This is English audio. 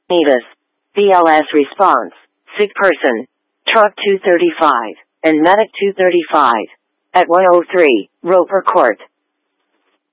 Nevis. BLS response. Sick person. Truck 235 and Medic 235 at 103 Roper Court.